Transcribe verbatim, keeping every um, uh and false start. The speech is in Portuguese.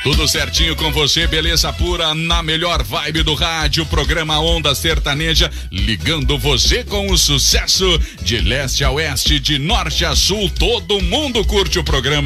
Tudo certinho com você, beleza pura, na melhor vibe do rádio, programa Onda Sertaneja, ligando você com o sucesso de leste a oeste, de norte a sul, todo mundo curte o programa.